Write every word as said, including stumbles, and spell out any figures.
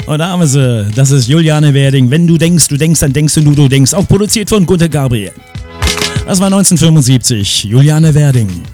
Und da haben sie, das ist Juliane Werding. Wenn du denkst, du denkst, dann denkst du nur, du denkst. Auch produziert von Gunter Gabriel. Das war neunzehnhundertfünfundsiebzig, Juliane Werding.